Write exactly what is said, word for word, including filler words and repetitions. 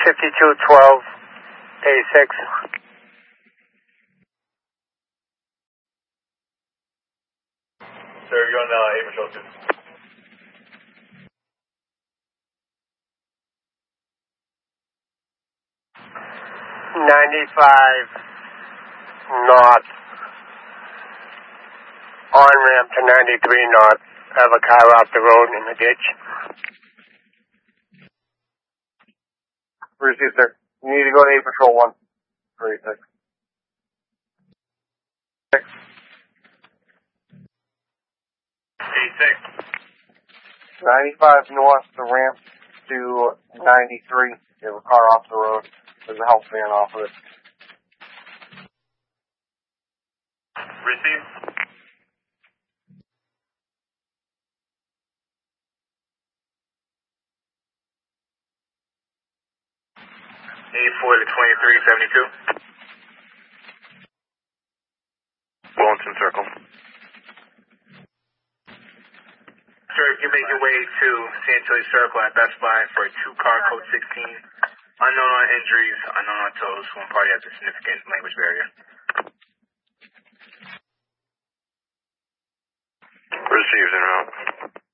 fifty-two twelve, eighty-six. Sir, you're on uh, eight Patrol two. ninety-five north, on ramp to ninety-three north. I have a car off the road in the ditch. Received, sir. You need to go to eight Patrol one. Three six. Six. Eight six. ninety-five north, the ramp to ninety-three. You have a car off the road. There's a health van off of it. Receive. eight four to twenty-three seventy-two. Wellington Circle. Sir, you make your way to San Antonio Circle at Best Buy for a two-car code sixteen. Unknown on injuries, unknown on tows. One party has a significant language barrier. Received en route.